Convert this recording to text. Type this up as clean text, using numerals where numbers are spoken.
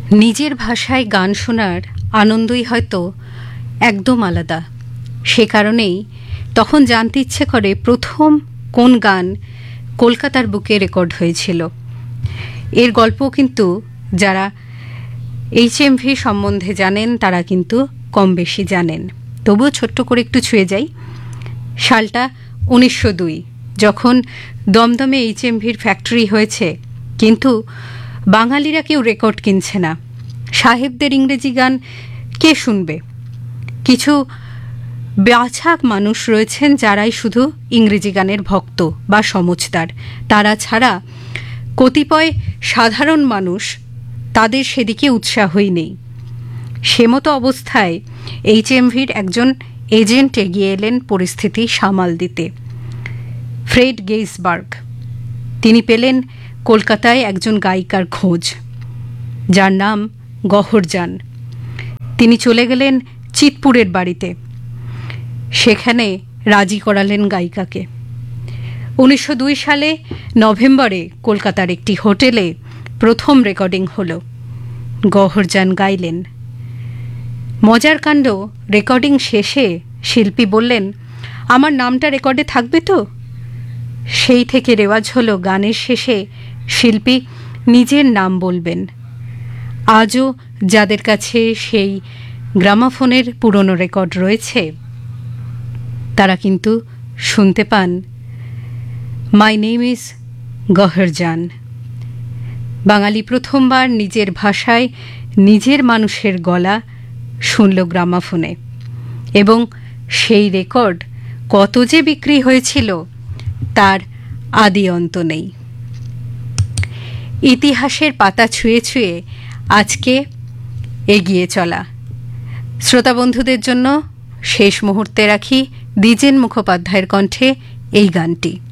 নিজের ভাষায় গান শোনার আনন্দই হয়তো একদম আলাদা। সে কারণেই তখন জানতে ইচ্ছে করে প্রথম কোন গান কলকাতার বুকে রেকর্ড হয়েছিল। এর গল্প কিন্তু যারা HMV সম্বন্ধে জানেন তারা কিন্তু কম বেশি জানেন, তবুও ছোট্ট করে একটু ছুঁয়ে যাই। সালটা 1902, যখন দমদমে HMVর ফ্যাক্টরি হয়েছে, কিন্তু বাঙালিরা কেউ রেকর্ড কিনছে না। সাহেবদের ইংরেজি গান কে শুনবে? কিছু বাছা মানুষ রয়েছেন যারাই শুধু ইংরেজি গানের ভক্ত বা সমজদার। তারা ছাড়া কতিপয় সাধারণ মানুষ, তাদের সেদিকে উৎসাহই নেই। সে মতো অবস্থায় HMVর একজন এজেন্ট এগিয়ে এলেন পরিস্থিতি সামাল দিতে, ফ্রেড গেইসবার্গ। তিনি পেলেন কলকাতায় একজন গায়িকার খোঁজ, যার নাম গহরজান। তিনি চলে গেলেন চিতপুরের বাড়িতে, সেখানে রাজি করালেন গায়িকাকে। 1902 সালে নভেম্বরে কলকাতার একটি হোটেলে প্রথম রেকর্ডিং হল। গহরজান গাইলেন। মজার কাণ্ড, রেকর্ডিং শেষে শিল্পী বললেন, আমার নামটা রেকর্ডে থাকবে তো? সেই থেকে রেওয়াজ হলো গানের শেষে শিল্পী নিজের নাম বলবেন। আজও যাদের কাছে সেই গ্রামাফোনের পুরনো রেকর্ড রয়েছে, তারা কিন্তু শুনতে পান, মাই নেম ইজ গহরজান। বাঙালি প্রথমবার নিজের ভাষায় নিজের মানুষের গলা শুনল গ্রামাফোনে, এবং সেই রেকর্ড কত যে বিক্রি হয়েছিল তার আদি অন্ত নেই। ইতিহাসের পাতা ছুঁয়ে ছুঁয়ে আজকে এগিয়ে চলা। শ্রোতা বন্ধুদের জন্য শেষ মুহূর্তে রাখি দ্বিজেন মুখোপাধ্যায়ের কণ্ঠে এই গানটি।